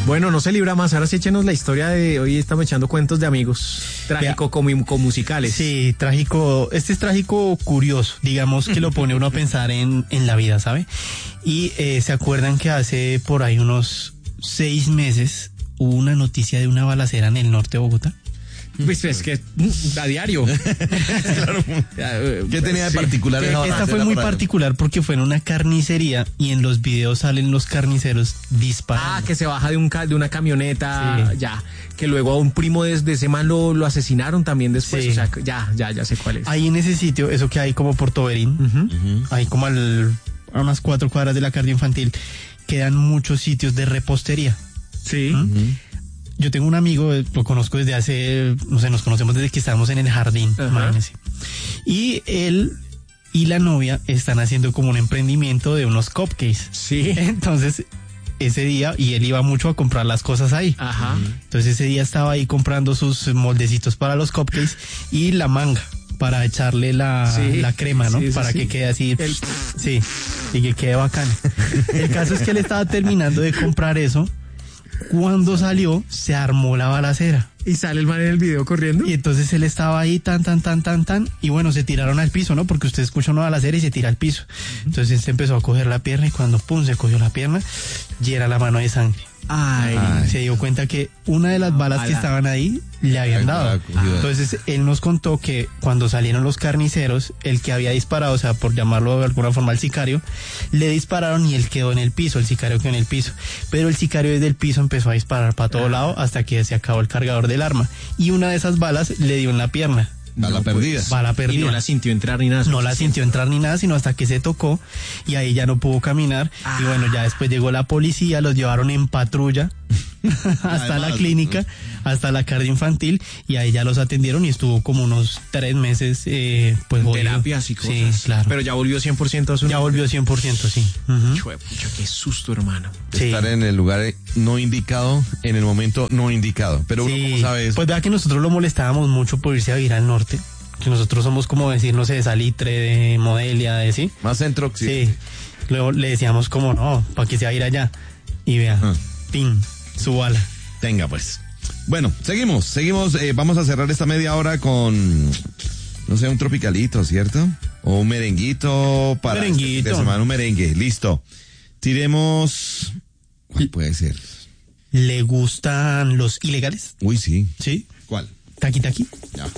Bueno, no se libra más. Ahora sí échenos la historia de hoy. Estamos echando cuentos de amigos. Trágico con musicales. Sí, trágico. Este es trágico curioso. Digamos que lo pone uno a pensar en la vida, ¿sabe? Y se acuerdan que hace por ahí unos 6 meses hubo una noticia de una balacera en el norte de Bogotá. Pues es que a diario. Claro. ¿Qué tenía de particular? Esta fue muy particular porque fue en una carnicería y en los videos salen los carniceros disparando. Ah, que se baja de una camioneta, Sí. ya. Que luego a un primo de ese man lo asesinaron también después. Sí. O sea, ya sé cuál es. Ahí en ese sitio, eso que hay como Portoberín, ahí como a unas 4 cuadras de la cardio infantil, quedan muchos sitios de repostería. Sí. Yo tengo un amigo, lo conozco desde hace, no sé, nos conocemos desde que estábamos en el jardín, imagínense. Y él y la novia están haciendo como un emprendimiento de unos cupcakes. Sí. Entonces, ese día, y él iba mucho a comprar las cosas ahí. Ajá. Entonces ese día estaba ahí comprando sus moldecitos para los cupcakes y la manga para echarle la crema, ¿no? Sí, para que quede así, sí, y que quede bacán. El caso es que él estaba terminando de comprar eso. Cuando salió, se armó la balacera. Y sale el man en el video corriendo. Y entonces él estaba ahí, tan, y bueno, se tiraron al piso, ¿no? Porque usted escucha una balacera y se tira al piso. Entonces él se empezó a coger la pierna y cuando, pum, se cogió la pierna, y era la mano de sangre. Ay. Se dio cuenta que una de las balas que estaban ahí le habían dado. Entonces él nos contó que cuando salieron los carniceros, el que había disparado, o sea, por llamarlo de alguna forma al sicario, le dispararon y él quedó en el piso, el sicario quedó en el piso. Pero el sicario desde el piso empezó a disparar para todo lado hasta que se acabó el cargador del arma. Y una de esas balas le dio en la pierna. Bala perdida. Bala perdida. Y no la sintió entrar ni nada. No la sintió entrar ni nada, sino hasta que se tocó y ahí ya no pudo caminar. Y bueno, ya después llegó la policía, los llevaron en patrulla hasta la clínica, hasta la cardio infantil y ahí ya los atendieron y estuvo como unos 3 meses pues jodido. Terapias y cosas. Sí, claro. Pero ya volvió 100% a su... Ya volvió 100%, sí. Hijo de pucha, qué susto, hermano. Sí. Estar en el lugar no indicado, en el momento no indicado. Pero uno, ¿cómo sabe eso? Pues vea que nosotros lo molestábamos mucho por irse a vivir al norte. Que nosotros somos como decir, no sé, de Salitre, de Modelia, de sí. Más centro, Sí. Luego le decíamos como, no, para que se va a ir allá. Y vea, pin, su bala. Tenga, pues. Bueno, seguimos. Vamos a cerrar esta media hora con, no sé, un tropicalito, ¿cierto? O un merenguito para este fin de semana, un merengue. Listo. Tiremos... ¿Cuál puede ser? ¿Le gustan los ilegales? Uy, sí. Sí. ¿Cuál? Taqui Taqui. Ya.